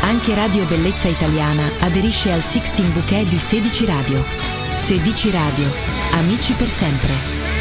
Anche Radio Bellezza Italiana aderisce al 16 Bouquet di 16 Radio. 16 Radio. Amici per sempre.